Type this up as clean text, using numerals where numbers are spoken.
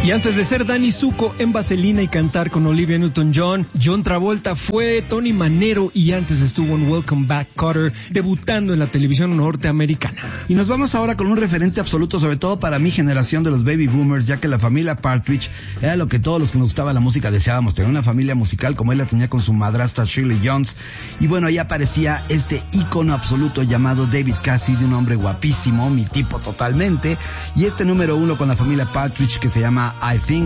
Y antes de ser Danny Zuko en Vaselina y cantar con Olivia Newton-John, John Travolta fue Tony Manero y antes estuvo en Welcome Back, Kotter, debutando en la televisión norteamericana. Y nos vamos ahora con un referente absoluto, sobre todo para mi generación de los baby boomers, ya que la familia Partridge era lo que todos los que nos gustaba la música deseábamos, tener una familia musical como él la tenía con su madrastra Shirley Jones. Y bueno, ahí aparecía este ícono absoluto llamado David Cassidy, un hombre guapísimo, mi tipo totalmente, y este número 1 con la familia Partridge que se llama I Think